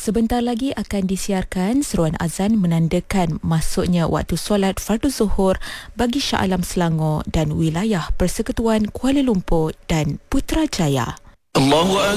Sebentar lagi akan disiarkan seruan azan menandakan masuknya waktu solat fardu zuhur bagi Shah Alam Selangor dan wilayah Persekutuan Kuala Lumpur dan Putrajaya.